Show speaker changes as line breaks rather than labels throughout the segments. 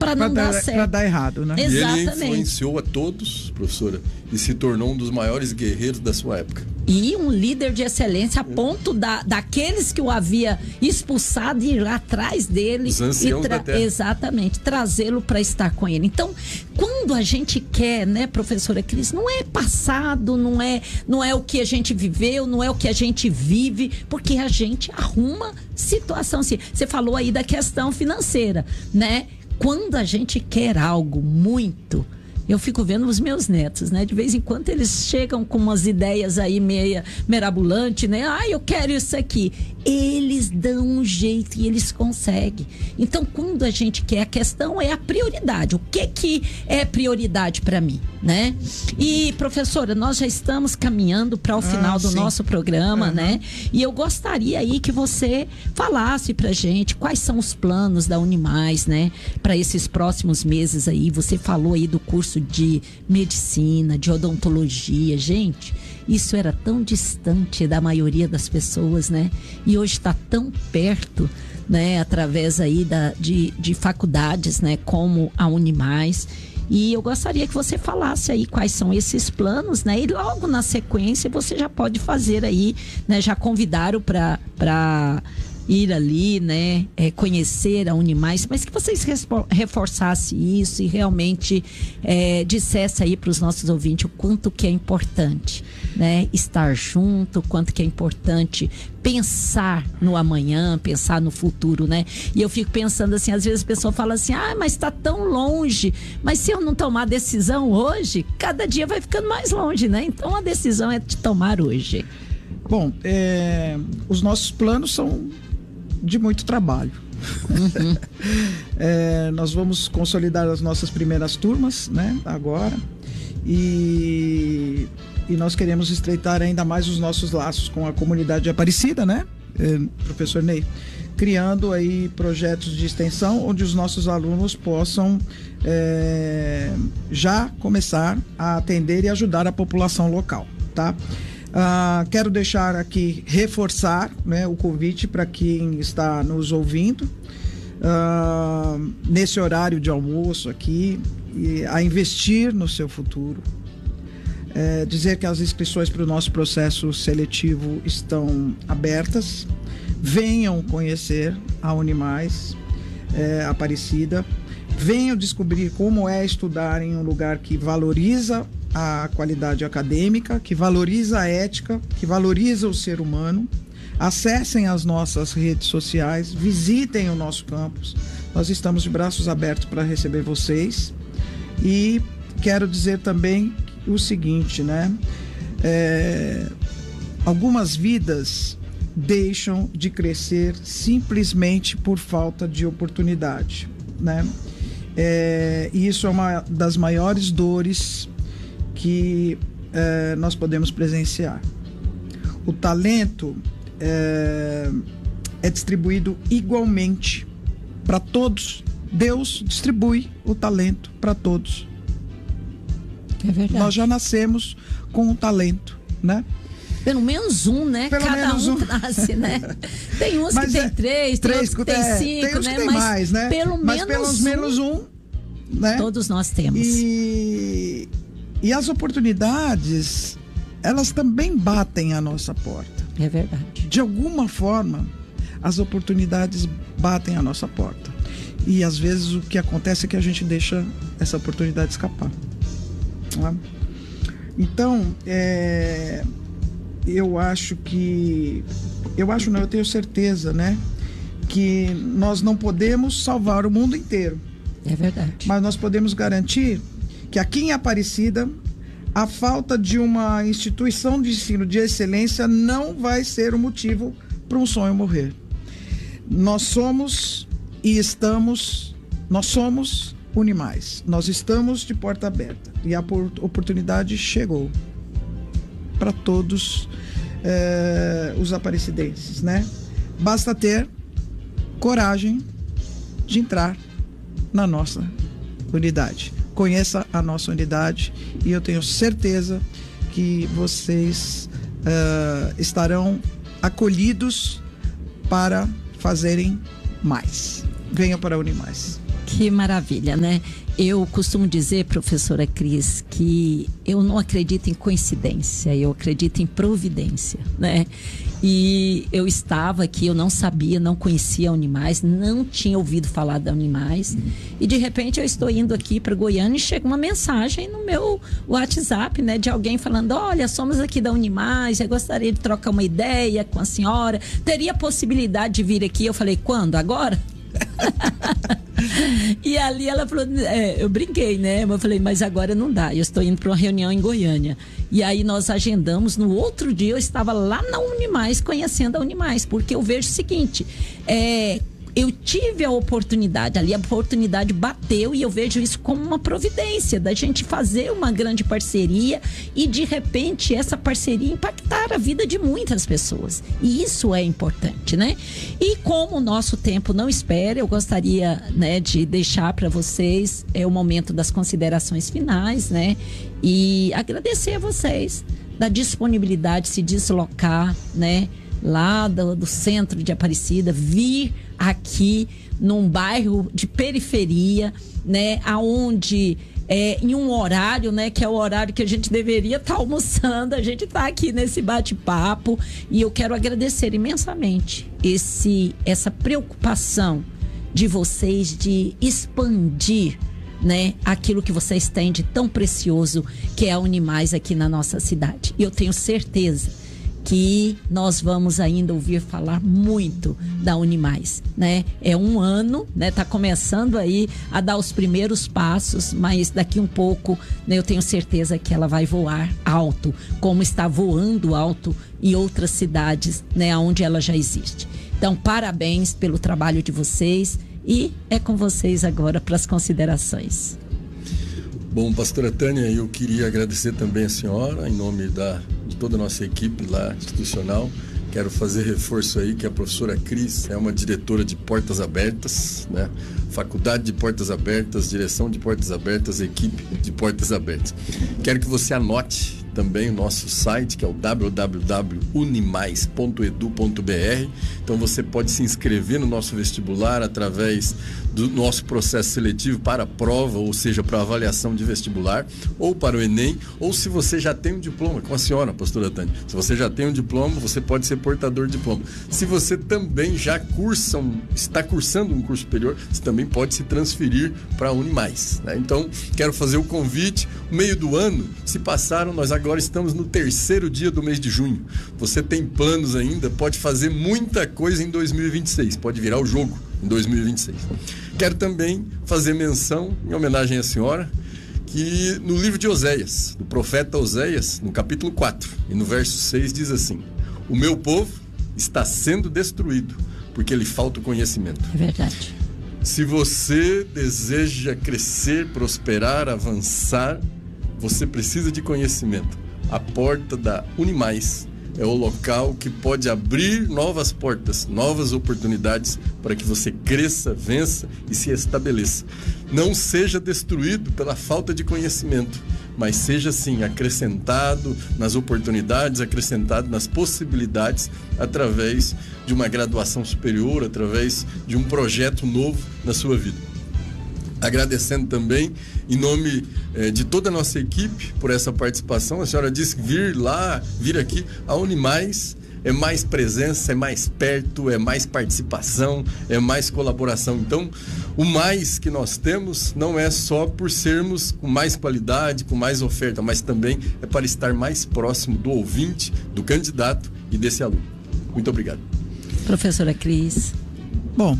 para não dar certo.
Para dar errado, né?
Exatamente.
E ele influenciou a todos, professora, e se tornou um dos maiores guerreiros da sua época.
E um líder de excelência a ponto daqueles que o havia expulsado ir lá atrás dele.
Os anciãos da terra.
Exatamente, trazê-lo para estar com ele. Então, quando a gente quer, né, professora Cris, não é passado, não é o que a gente viveu, não é o que a gente vive, porque a gente arruma situação assim. Você falou aí da questão financeira, né? Quando a gente quer algo muito, eu fico vendo os meus netos, né? De vez em quando eles chegam com umas ideias aí meia mirabolante, né? Eu quero isso aqui. Eles dão um jeito e eles conseguem. Então, quando a gente quer, a questão é a prioridade. O que é prioridade para mim, né? E, professora, nós já estamos caminhando para o final do nosso programa, né? E eu gostaria aí que você falasse pra gente quais são os planos da Unimais, né? Para esses próximos meses aí. Você falou aí do curso de medicina, de odontologia. Gente, isso era tão distante da maioria das pessoas, né? E hoje está tão perto, né? Através aí de faculdades, né? Como a Unimais. E eu gostaria que você falasse aí quais são esses planos, né? E logo na sequência você já pode fazer aí, né? Já convidaram para ir ali, né, conhecer a Unimais, mas que vocês reforçassem isso e realmente dissesse aí para os nossos ouvintes o quanto que é importante, né, estar junto, o quanto que é importante pensar no amanhã, pensar no futuro, né? E eu fico pensando assim, às vezes a pessoa fala assim, mas está tão longe, mas se eu não tomar decisão hoje, cada dia vai ficando mais longe, né? Então a decisão é de tomar hoje.
Bom, os nossos planos são de muito trabalho. Nós vamos consolidar as nossas primeiras turmas, né, agora, e nós queremos estreitar ainda mais os nossos laços com a comunidade de Aparecida, né, professor Ney, criando aí projetos de extensão onde os nossos alunos possam já começar a atender e ajudar a população local, tá? Quero deixar aqui, reforçar, né, o convite para quem está nos ouvindo nesse horário de almoço aqui, a investir no seu futuro. Dizer que as inscrições para o nosso processo seletivo estão abertas. Venham conhecer a Unimais Aparecida. Venham descobrir como é estudar em um lugar que valoriza a qualidade acadêmica, que valoriza a ética, que valoriza o ser humano. Acessem as nossas redes sociais, visitem o nosso campus. Nós estamos de braços abertos para receber vocês. E quero dizer também o seguinte, né? Algumas vidas deixam de crescer simplesmente por falta de oportunidade, né? E isso é uma das maiores dores que nós podemos presenciar. O talento é distribuído igualmente para todos. Deus distribui o talento para todos.
É verdade.
Nós já nascemos com o talento, né?
Pelo menos um, né?
Pelo
Cada
menos
um nasce, né? Tem uns que tem três, tem outros que tem cinco,
tem uns
né?
que tem
Mas
mais, né?
Mas pelo
menos um, né?
Todos nós temos.
E as oportunidades, elas também batem à nossa porta.
É verdade.
De alguma forma, as oportunidades batem à nossa porta. E às vezes o que acontece é que a gente deixa essa oportunidade escapar. Não é? Então, eu tenho certeza, né, que nós não podemos salvar o mundo inteiro.
É verdade.
Mas nós podemos garantir que aqui em Aparecida, a falta de uma instituição de ensino de excelência não vai ser o motivo para um sonho morrer. Nós somos Unimais. Nós estamos de porta aberta e a oportunidade chegou para todos os aparecidenses, né? Basta ter coragem de entrar na nossa unidade. Conheça a nossa unidade e eu tenho certeza que vocês estarão acolhidos para fazerem mais. Venham para a Unimais.
Que maravilha, né? Eu costumo dizer, professora Cris, que eu não acredito em coincidência, eu acredito em providência, né? E eu estava aqui, eu não sabia, não conhecia a Unimais, não tinha ouvido falar da Unimais. E de repente eu estou indo aqui para Goiânia e chega uma mensagem no meu WhatsApp, né? De alguém falando, olha, somos aqui da Unimais, eu gostaria de trocar uma ideia com a senhora. Teria possibilidade de vir aqui? Eu falei, quando? Agora? E ali ela falou, eu brinquei, né? Eu falei, mas agora não dá, eu estou indo para uma reunião em Goiânia. E aí nós agendamos, no outro dia eu estava lá na Unimais, conhecendo a Unimais, porque eu vejo o seguinte, eu tive a oportunidade, ali a oportunidade bateu e eu vejo isso como uma providência da gente fazer uma grande parceria e de repente essa parceria impactar a vida de muitas pessoas. E isso é importante, né? E como o nosso tempo não espera, eu gostaria, né, de deixar para vocês o momento das considerações finais, né? E agradecer a vocês da disponibilidade de se deslocar, né? Lá do centro de Aparecida, vir aqui num bairro de periferia, né, aonde em um horário, né, que é o horário que a gente deveria estar almoçando, a gente está aqui nesse bate-papo e eu quero agradecer imensamente essa preocupação de vocês de expandir, né, aquilo que vocês têm de tão precioso que é a Unimais aqui na nossa cidade. E eu tenho certeza que nós vamos ainda ouvir falar muito da Unimais, né? É um ano, né? Tá começando aí a dar os primeiros passos, mas daqui um pouco, né, eu tenho certeza que ela vai voar alto, como está voando alto em outras cidades, né, onde ela já existe. Então, parabéns pelo trabalho de vocês e é com vocês agora para as considerações.
Bom, pastora Tânia, eu queria agradecer também a senhora, em nome de toda a nossa equipe lá institucional. Quero fazer reforço aí que a professora Cris é uma diretora de Portas Abertas, né? Faculdade de Portas Abertas, direção de Portas Abertas, equipe de Portas Abertas. Quero que você anote também o nosso site, que é o www.unimais.edu.br. Então você pode se inscrever no nosso vestibular através do nosso processo seletivo para a prova, ou seja, para a avaliação de vestibular, ou para o Enem, ou se você já tem um diploma, com a senhora, pastora Tânia. Se você já tem um diploma, você pode ser portador de diploma. Se você também já está cursando um curso superior, você também pode se transferir para a Unimais, né? Então, quero fazer o convite. No meio do ano se passaram, nós agora estamos no 3º dia do mês de junho. Você tem planos ainda, pode fazer muita coisa em 2026, pode virar o jogo em 2026. Quero também fazer menção, em homenagem à senhora, que no livro de Oséias, do profeta Oséias, no capítulo 4 e no verso 6 diz assim: o meu povo está sendo destruído porque lhe falta o conhecimento.
É verdade.
Se você deseja crescer, prosperar, avançar, você precisa de conhecimento. A porta da Unimais é o local que pode abrir novas portas, novas oportunidades para que você cresça, vença e se estabeleça. Não seja destruído pela falta de conhecimento, mas seja sim acrescentado nas oportunidades, acrescentado nas possibilidades através de uma graduação superior, através de um projeto novo na sua vida. Agradecendo também, em nome de toda a nossa equipe, por essa participação. A senhora disse que vir aqui, a Unimais é mais presença, é mais perto, é mais participação, é mais colaboração. Então, o mais que nós temos não é só por sermos com mais qualidade, com mais oferta, mas também é para estar mais próximo do ouvinte, do candidato e desse aluno. Muito obrigado.
Professora Cris.
Bom,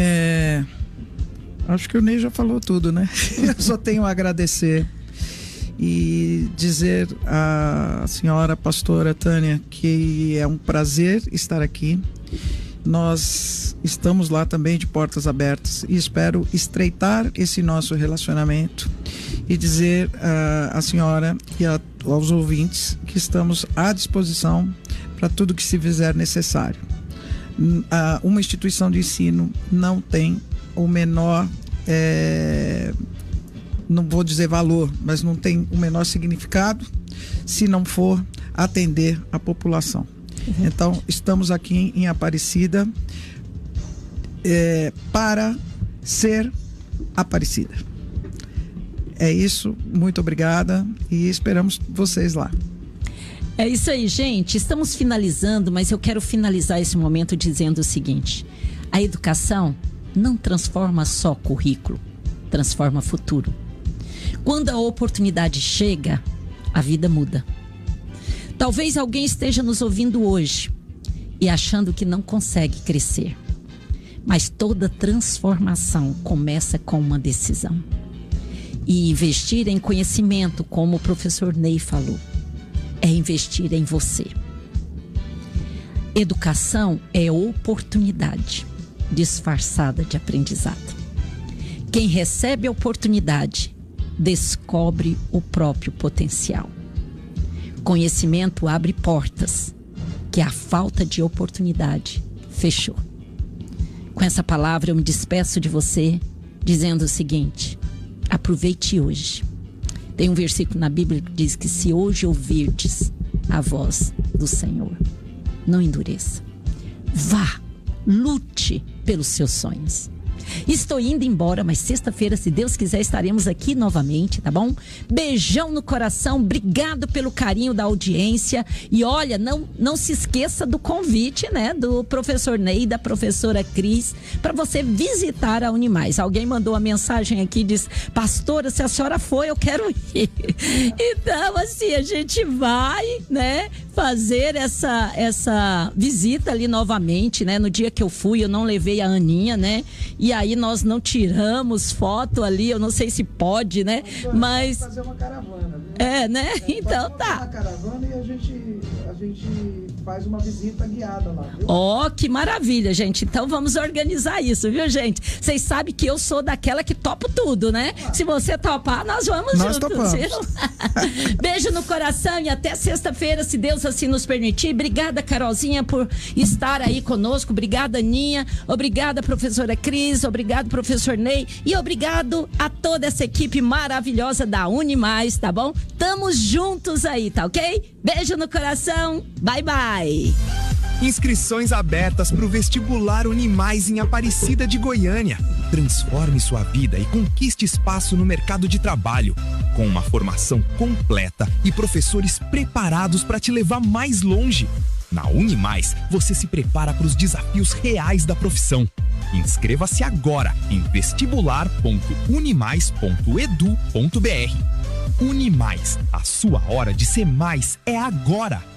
acho que o Ney já falou tudo, né? Eu só tenho a agradecer e dizer à senhora pastora Tânia que é um prazer estar aqui. Nós estamos lá também de portas abertas e espero estreitar esse nosso relacionamento e dizer à senhora e aos ouvintes que estamos à disposição para tudo que se fizer necessário. Uma instituição de ensino não tem o menor, não vou dizer valor, mas não tem o menor significado se não for atender a população. Uhum. Então, estamos aqui em Aparecida para ser Aparecida. É isso, muito obrigada e esperamos vocês lá.
É isso aí, gente. Estamos finalizando, mas eu quero finalizar esse momento dizendo o seguinte: a educação não transforma só currículo, transforma futuro. Quando a oportunidade chega, a vida muda. Talvez alguém esteja nos ouvindo hoje e achando que não consegue crescer. Mas toda transformação começa com uma decisão. E investir em conhecimento, como o professor Ney falou, é investir em você. Educação é oportunidade disfarçada de aprendizado. Quem recebe a oportunidade descobre o próprio potencial. Conhecimento abre portas que a falta de oportunidade fechou. Com essa palavra eu me despeço de você dizendo o seguinte: aproveite hoje. Tem um versículo na Bíblia que diz que se hoje ouvirdes a voz do Senhor, não endureça. Vá, lute pelos seus sonhos. Estou indo embora, mas sexta-feira, se Deus quiser, estaremos aqui novamente, tá bom? Beijão no coração, obrigado pelo carinho da audiência. E olha, não se esqueça do convite, né? Do professor Ney e da professora Cris, para você visitar a Unimais. Alguém mandou uma mensagem aqui e diz: pastora, se a senhora for, eu quero ir. Então, assim, a gente vai, né? Fazer essa visita ali novamente, né? No dia que eu fui, eu não levei a Aninha, né? E aí nós não tiramos foto ali, eu não sei se pode, né? Mas
fazer uma caravana, viu?
É, né? Então tá.
Uma caravana e a gente faz uma visita guiada lá, viu?
Ó, que maravilha, gente. Então vamos organizar isso, viu, gente? Vocês sabem que eu sou daquela que topo tudo, né? Se você topar, nós vamos
nós
juntos,
topamos.
Viu? Beijo no coração e até sexta-feira, se Deus assim nos permitir. Obrigada, Carolzinha, por estar aí conosco. Obrigada, Aninha. Obrigada, professora Cris. Obrigado, professor Ney. E obrigado a toda essa equipe maravilhosa da Unimais, tá bom? Tamo juntos aí, tá ok? Beijo no coração. Bye, bye.
Inscrições abertas para o vestibular Unimais em Aparecida de Goiânia. Transforme sua vida e conquiste espaço no mercado de trabalho, com uma formação completa e professores preparados para te levar mais longe. Na Unimais, você se prepara para os desafios reais da profissão. Inscreva-se agora em vestibular.unimais.edu.br. Unimais, a sua hora de ser mais é agora.